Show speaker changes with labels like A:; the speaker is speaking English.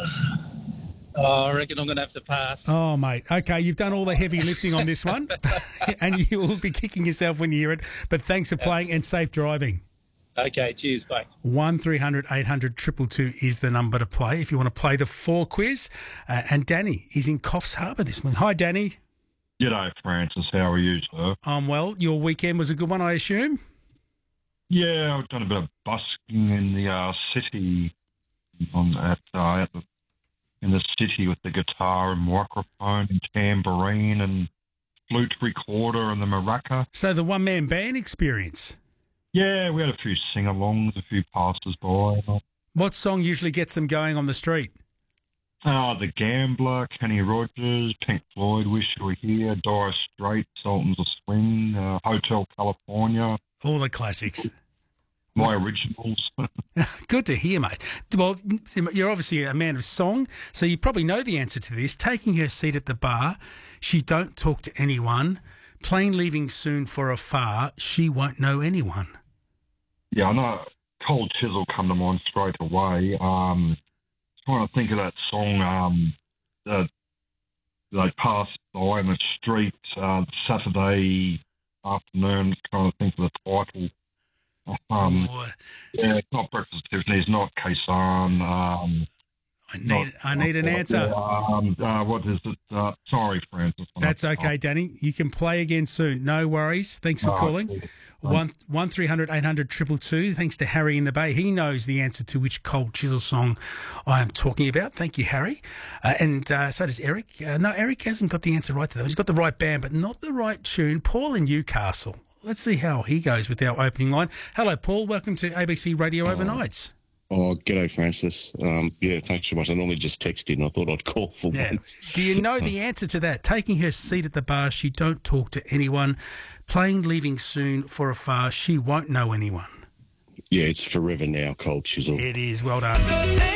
A: Oh, I reckon I'm going to have to pass.
B: Oh, mate. Okay, you've done all the heavy lifting on this one, and you will be kicking yourself when you hear it. But thanks for playing and safe driving.
A: Okay, cheers, bye.
B: 1300 800 222 is the number to play if you want to play the 4 quiz. And Danny is in Coffs Harbour this morning. Hi, Danny.
C: G'day, Francis. How are you, sir?
B: I'm well. Your weekend was a good one, I assume?
C: Yeah, I've done a bit of busking in the city, in the city with the guitar and microphone and tambourine and flute recorder and the maraca.
B: So the one-man band experience.
C: Yeah, we had a few sing-alongs, a few passers-by.
B: What song usually gets them going on the street?
C: The Gambler, Kenny Rogers, Pink Floyd, Wish You Were Here, Dire Straits, Sultans of Swing, Hotel California.
B: All the classics.
C: My originals.
B: Good to hear, mate. Well, you're obviously a man of song, so you probably know the answer to this. Taking her seat at the bar, she don't talk to anyone. Plane leaving soon for afar, she won't know anyone.
C: Yeah, I know. Cold Chisel come to mind straight away. Trying to think of that song that they passed by in the street Saturday afternoon. Trying to think of the title. Yeah, it's not Breakfast at Tiffany's, not Kaysan.
B: I need an answer.
C: What is it? Sorry, Francis.
B: That's okay, Danny. You can play again soon. No worries. Thanks for calling. 1300 800 222. Thanks to Harry in the Bay. He knows the answer to which Cold Chisel song I am talking about. Thank you, Harry. And so does Eric. No, Eric hasn't got the answer right to that. He's got the right band, but not the right tune. Paul in Newcastle. Let's see how he goes with our opening line. Hello, Paul. Welcome to ABC Radio Overnights.
D: Oh, g'day, Francis. Yeah, thanks so much. I normally just text you, and I thought I'd call for once.
B: Do you know the answer to that? Taking her seat at the bar, she don't talk to anyone. Plane leaving soon for afar, she won't know anyone.
D: Yeah, it's Forever Now, Cold Chisel.
B: It is. Well done.